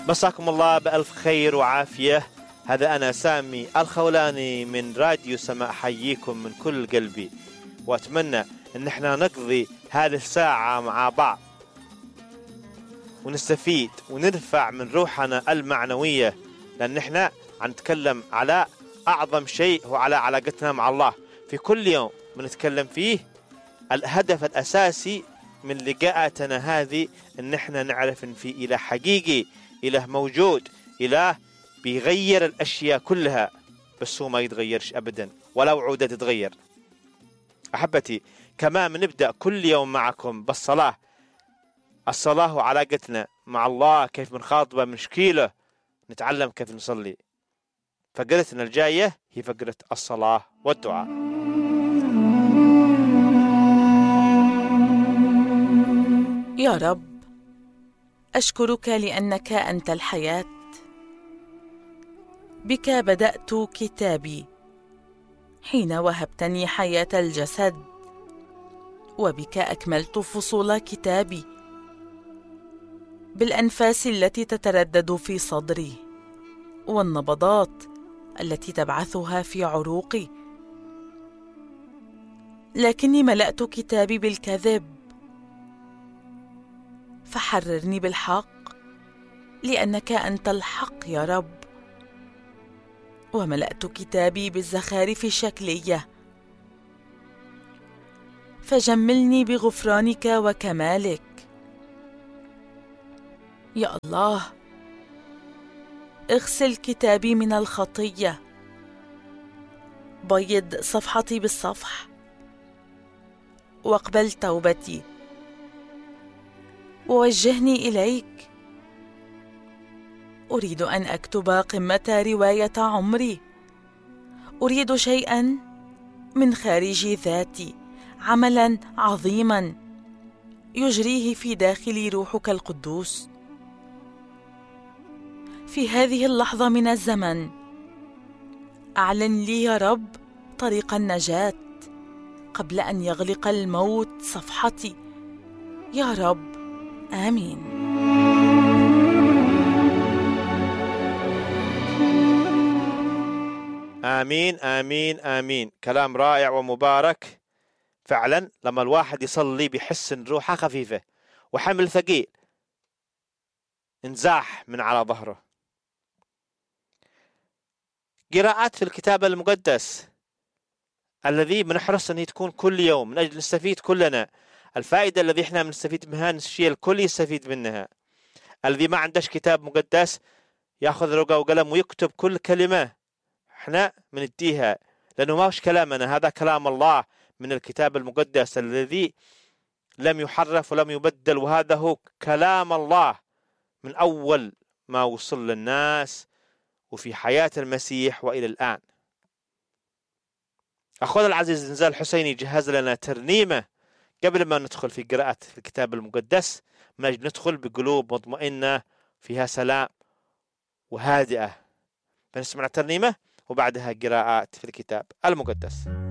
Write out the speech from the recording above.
مساكم الله بألف خير وعافية. هذا أنا سامي الخولاني من راديو سماء، أحييكم من كل قلبي، وأتمنى أن احنا نقضي هذه الساعة مع بعض ونستفيد ونرفع من روحنا المعنوية، لأن احنا نتكلم على أعظم شيء هو على علاقتنا مع الله. في كل يوم بنتكلم فيه الهدف الأساسي من لقاءاتنا هذه ان احنا نعرف ان في إله حقيقي، إله موجود، إله بيغير الأشياء كلها، بس هو ما يتغيرش أبدا ولا وعوده تتغير. أحبتي، كمان بنبدأ كل يوم معكم بالصلاة. الصلاة وعلاقتنا مع الله، كيف بنخاطبه، مشكيله، نتعلم كيف نصلي. فقرتنا الجاية هي فقرة الصلاة والدعاء. يا رب، أشكرك لأنك أنت الحياة. بك بدأت كتابي حين وهبتني حياة الجسد، وبك أكملت فصول كتابي بالأنفاس التي تتردد في صدري والنبضات التي تبعثها في عروقي. لكني ملأت كتابي بالكذب، فحررني بالحق لأنك أنت الحق يا رب. وملأت كتابي بالزخارف الشكلية، فجملني بغفرانك وكمالك. يا الله، اغسل كتابي من الخطية، بيض صفحتي بالصفح، واقبل توبتي، ووجهني إليك. أريد أن أكتب قمة رواية عمري. أريد شيئا من خارج ذاتي، عملا عظيما يجريه في داخلي روحك القدوس. في هذه اللحظة من الزمن أعلن لي يا رب طريق النجاة قبل أن يغلق الموت صفحتي يا رب. آمين. آمين آمين آمين. كلام رائع ومبارك فعلا. لما الواحد يصلي بيحس ان روحه خفيفة وحمل ثقيل انزاح من على ظهره. قراءات في الكتاب المقدس الذي بنحرص ان تكون كل يوم من اجل نستفيد كلنا. الفائدة الذي احنا بنستفيد منها الشيء الكل يستفيد منها. الذي ما عندش كتاب مقدس ياخذ ورقة وقلم ويكتب كل كلمة احنا بنديها، لانه ما هوش كلامنا، هذا كلام الله من الكتاب المقدس الذي لم يحرف ولم يبدل، وهذا هو كلام الله من اول ما وصل للناس وفي حياة المسيح والى الان. اخونا العزيز نزال الحسيني جهز لنا ترنيمة قبل ما ندخل في قراءة الكتاب المقدس، من اجل ندخل بقلوب مطمئنة فيها سلام وهادئة. فنسمع الترنيمة وبعدها قراءات في الكتاب المقدس.